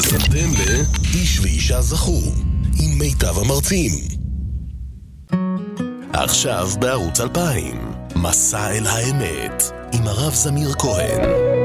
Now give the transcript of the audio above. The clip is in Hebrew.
אתם לאיש ואישה זכו עם מיטב המרצים. עכשיו בערוץ 2000 מסע אל האמת עם הרב זמיר כהן.